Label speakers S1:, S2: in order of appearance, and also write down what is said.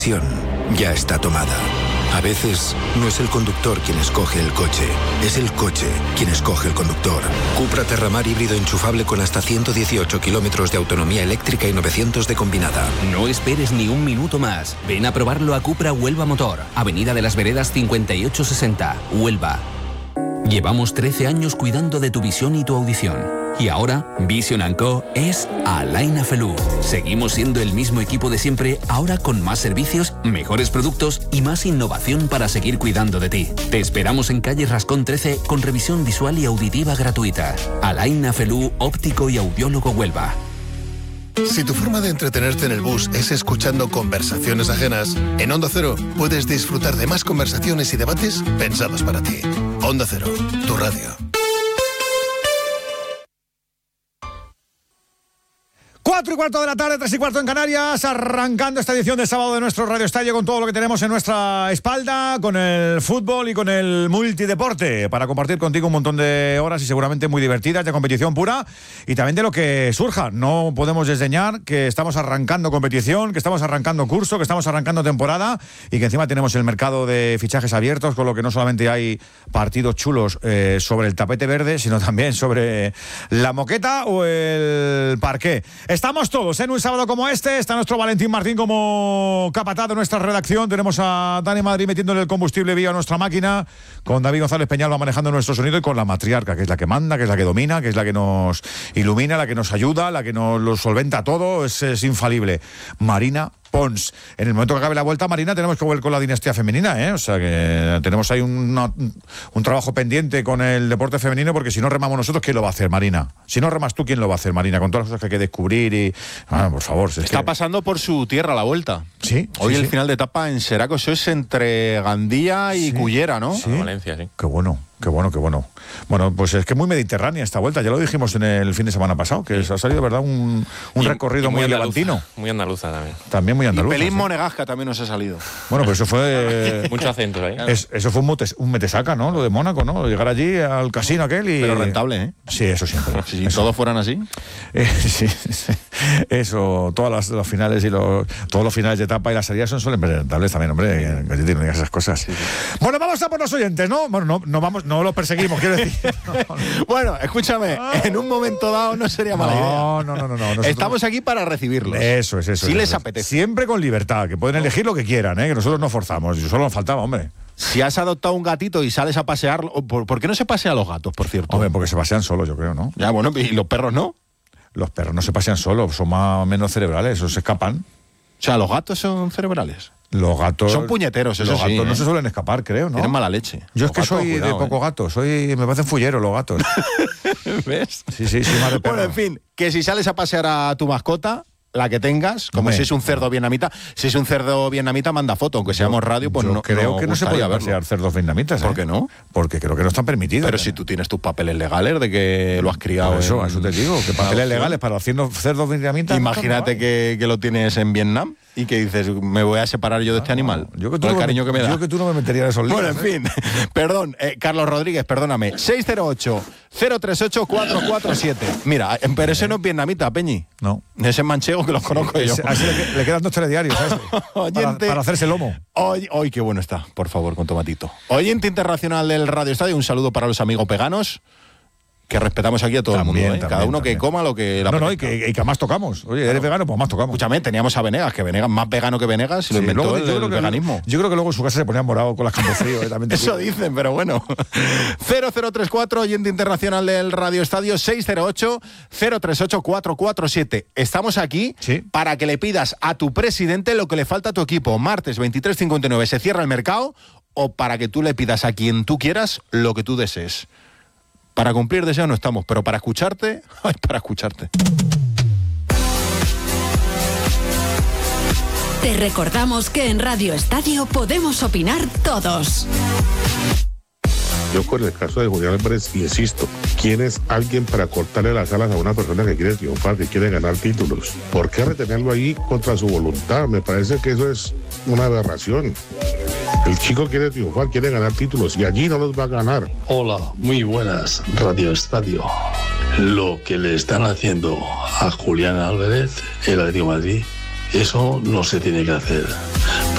S1: Ya está tomada. A veces no es el conductor quien escoge el coche, es el coche quien escoge el conductor. Cupra Terramar híbrido enchufable con hasta 118 kilómetros de autonomía eléctrica y 900 de combinada.
S2: No esperes ni un minuto más. Ven a probarlo a Cupra Huelva Motor, Avenida de las Veredas 5860, Huelva. Llevamos 13 años cuidando de tu visión y tu audición. Y ahora, Vision & Co. es Alain Afflelou. Seguimos siendo el mismo equipo de siempre, ahora con más servicios, mejores productos y más innovación para seguir cuidando de ti. Te esperamos en calle Rascón 13 con revisión visual y auditiva gratuita. Alain Afflelou, óptico y audiólogo Huelva.
S3: Si tu forma de entretenerte en el bus es escuchando conversaciones ajenas, en Onda Cero puedes disfrutar de más conversaciones y debates pensados para ti. Onda Cero, tu radio.
S4: 4:15 de la tarde, 3:15 en Canarias, arrancando esta edición de sábado de nuestro Radio Estadio con todo lo que tenemos en nuestra espalda, con el fútbol y con el multideporte, para compartir contigo un montón de horas y seguramente muy divertidas de competición pura y también de lo que surja. No podemos desdeñar que estamos arrancando competición, que estamos arrancando curso, que estamos arrancando temporada y que encima tenemos el mercado de fichajes abiertos, con lo que no solamente hay partidos chulos sobre el tapete verde, sino también sobre la moqueta o el parqué. Estamos todos en un sábado como este. Está nuestro Valentín Martín como capataz de nuestra redacción. Tenemos a Dani Madrid metiéndole el combustible vía nuestra máquina, con David González Peñalba manejando nuestro sonido y con la matriarca, que es la que manda, que es la que domina, que es la que nos ilumina, la que nos ayuda, la que nos lo solventa todo. Es infalible. Marina Pons. En el momento que acabe la vuelta, Marina, tenemos que volver con la dinastía femenina, ¿eh? O sea que tenemos ahí un trabajo pendiente con el deporte femenino, porque si no remamos nosotros, ¿quién lo va a hacer, Marina? Si no remas tú, ¿quién lo va a hacer, Marina? Con todas las cosas que hay que descubrir y... por favor.
S5: Está pasando por su tierra la vuelta.
S4: Sí.
S5: Hoy
S4: sí,
S5: el final de etapa en Seraco, eso es entre Gandía y Cullera, ¿no?
S4: Sí.
S5: Valencia, sí.
S4: Qué bueno. Bueno, pues es que muy mediterránea esta vuelta. Ya lo dijimos en el fin de semana pasado, que ha salido, ¿verdad? Un recorrido muy levantino.
S6: Muy andaluza también.
S4: También muy andaluza.
S5: Y pelín monegasca también nos ha salido.
S4: Bueno, pues eso fue...
S6: Muchos acentos ahí.
S4: Eso fue un metesaca, ¿no? Lo de Mónaco, ¿no? Llegar allí al casino aquel y...
S5: Pero rentable, ¿eh?
S4: Sí, eso siempre.
S5: Si todos fueran así.
S4: Sí. Eso, todas las finales y todos los finales de etapa y las salidas suelen ser rentables también, hombre. Que no digas esas cosas. Sí. Bueno, vamos a por los oyentes, ¿no? Bueno, no los perseguimos, quiero decir.
S5: Bueno, escúchame, en un momento dado no sería mala idea.
S4: No. Nosotros...
S5: Estamos aquí para recibirlos.
S4: Eso es.
S5: Si les apetece.
S4: Siempre con libertad, que pueden elegir lo que quieran, ¿eh? Que nosotros no forzamos. Solo nos faltaba, hombre.
S5: Si has adoptado un gatito y sales a pasearlo, ¿por qué no se pasean los gatos, por cierto?
S4: Hombre, porque se pasean solos, yo creo, ¿no?
S5: Ya, bueno, ¿y los perros no?
S4: Los perros no se pasean solos, son más o menos cerebrales, esos se escapan.
S5: O sea, ¿los gatos son cerebrales?
S4: Los gatos...
S5: Son puñeteros, eso sí.
S4: Los gatos no se suelen escapar, creo, ¿no?
S5: Tienen mala leche.
S4: Yo es que soy de poco gato, me parecen fulleros los gatos.
S5: ¿Ves?
S4: Sí, madre perro.
S5: Bueno, en fin, que si sales a pasear a tu mascota, la que tengas, como si es un cerdo vietnamita. Si es un cerdo vietnamita, manda foto, aunque seamos radio, pues no.
S4: Creo que no se puede pasear cerdos vietnamitas.
S5: ¿Por qué no?
S4: Porque creo que no están permitidos.
S5: Pero si tú tienes tus papeles legales de que lo has criado.
S4: Eso te digo, que papeles legales para haciendo cerdos vietnamitas.
S5: Imagínate que lo tienes en Vietnam y que dices, me voy a separar yo de este animal.
S4: Yo que
S5: tú, el cariño que me da.
S4: Yo que tú no me metería en esos líos.
S5: Bueno, en fin, perdón, Carlos Rodríguez, perdóname. 608-038-447. Mira, pero ese no es vietnamita, Peñi.
S4: No.
S5: Ese es manchego que los conozco yo.
S4: Así le quedan 2 telediarios, ¿sabes? para hacerse lomo.
S5: Hoy qué bueno está, por favor, con tomatito. Oyente internacional del Radio Estadio, un saludo para los amigos veganos, que respetamos aquí a todo el mundo, ¿eh? Cada uno que coma lo que la
S4: y que más tocamos. Oye, ¿eres vegano? Pues más tocamos.
S5: Escúchame, teníamos a Venegas, que Venegas más vegano que Venegas, y lo inventó el veganismo.
S4: Yo creo que luego en su casa se ponía morado con las Campofrío.
S5: Eso dicen, pero bueno. 0034, oyente internacional del Radio Estadio, 608-038-447. Estamos aquí para que le pidas a tu presidente lo que le falta a tu equipo. Martes 23:59 se cierra el mercado, o para que tú le pidas a quien tú quieras lo que tú desees. Para cumplir deseos no estamos, pero para escucharte, para escucharte.
S7: Te recordamos que en Radio Estadio podemos opinar todos.
S8: Yo con el caso de Julián Álvarez, insisto, ¿quién es alguien para cortarle las alas a una persona que quiere triunfar, que quiere ganar títulos? ¿Por qué retenerlo ahí contra su voluntad? Me parece que eso es una aberración. El chico quiere triunfar, quiere ganar títulos y allí no los va a ganar.
S9: Hola, muy buenas, Radio Estadio. Lo que le están haciendo a Julián Álvarez, el Atlético de Madrid, eso no se tiene que hacer.